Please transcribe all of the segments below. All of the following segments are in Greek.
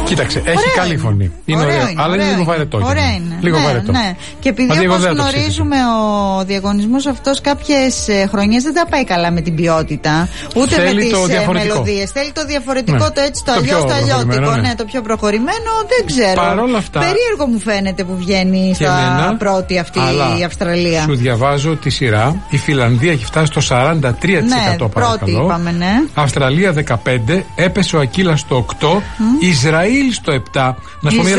Κοίταξε, έχει καλή φωνή. Είναι ωραίο, αλλά είναι λίγο βαρετό. Ωραία είναι. Λίγο βαρετό. Ναι. Και επειδή όπως γνωρίζουμε ο διαγωνισμός αυτός κάποιες χρονιές δεν τα πάει καλά με την ποιότητα, ούτε θέλει με τις μελωδίες. Θέλει το διαφορετικό, το έτσι, το αλλιώς, το αλλιώτικο. Ναι, το πιο προχωρημένο, δεν ξέρω. Παρόλα αυτά, περίεργο μου φαίνεται που βγαίνει στα πρώτη αυτή η Αυστραλία. Σου διαβάζω τη σειρά. Η Φιλανδία έχει φτάσει στο 43%. Πρώτη είπαμε, ναι. Αυστραλία 15%, έπεσε ο Ακύλας στο 8%, Ισραήλ στο 7%. Να σου πω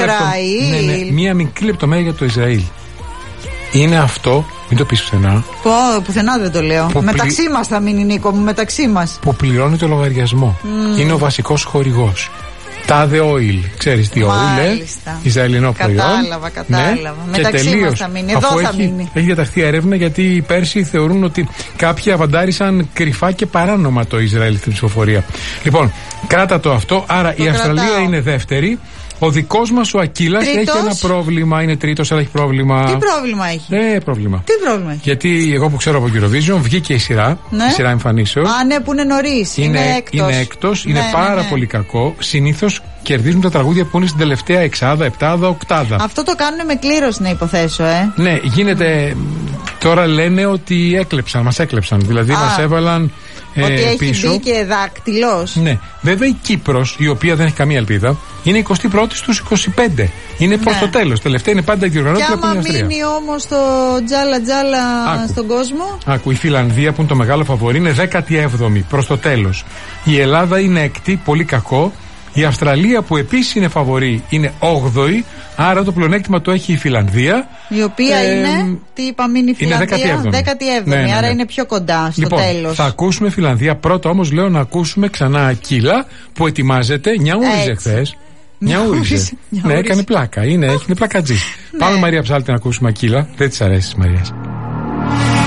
μία μικρή λεπτομέρεια για το Ισραήλ. Είναι αυτό, μην το πεις πουθενά. Πουθενά δεν το λέω. Μεταξύ μας θα μείνει, Νίκο μου, μεταξύ μας. Που πληρώνει το λογαριασμό. Είναι ο βασικός χορηγός. Τάδε Oil. Ξέρεις τι oil, Ισραηλινό προϊόν. Κατάλαβα. Ναι. Μεταξύ μας θα μείνει. Εδώ θα μείνει. Έχει διαταχθεί έρευνα γιατί πέρσι θεωρούν ότι κάποιοι αβαντάρισαν κρυφά και παράνομα το Ισραήλ στην ψηφοφορία. Λοιπόν, κράτα το αυτό. Άρα η Αυστραλία είναι δεύτερη. Ο δικός μας ο Ακύλας έχει ένα πρόβλημα. Είναι τρίτος, αλλά έχει πρόβλημα. Τι πρόβλημα έχει? Πρόβλημα. Τι πρόβλημα έχει? Γιατί εγώ που ξέρω από Eurovision βγήκε η σειρά. Ναι. Η σειρά εμφανίσεως. Ναι, που είναι νωρίς. Είναι έκτος. Είναι πάρα πολύ κακό. Συνήθως κερδίζουν τα τραγούδια που είναι στην τελευταία εξάδα, επτάδα, οκτάδα. Αυτό το κάνουν με κλήρωση, να υποθέσω, Ναι, γίνεται. Τώρα λένε ότι μας έκλεψαν. Δηλαδή μας έβαλαν. Ότι έχει πίσω. μπει και δάκτυλος. Ναι. Βέβαια η Κύπρος, η οποία δεν έχει καμία ελπίδα, είναι 21η στους 25. Είναι προς το τέλος. Τελευταία είναι πάντα η διοργανώτρια από την Αυστρία. Και άμα μείνει όμως το τζάλα στον κόσμο. Άκου, η Φιλανδία που είναι το μεγάλο φαβορί είναι 17η προς το τέλος. Η Ελλάδα είναι έκτη, πολύ κακό. Η Αυστραλία που επίσης είναι φαβορί είναι 8η. Άρα το πλεονέκτημα το έχει η Φιλανδία. Η οποία είναι, τι είπαμε, είναι η Φιλανδία. Είναι 17η. Ναι. Άρα είναι πιο κοντά στο τέλος. Θα ακούσουμε Φιλανδία πρώτα, όμως λέω να ακούσουμε ξανά Ακύλα που ετοιμάζεται. Νιαούριζε χθες. Νιαούριζε. Ναι, έκανε πλάκα. Είναι πλακατζή. Πάμε Μαρία Ψάλτη να ακούσουμε Ακύλα. Δεν της αρέσει Μαρίας.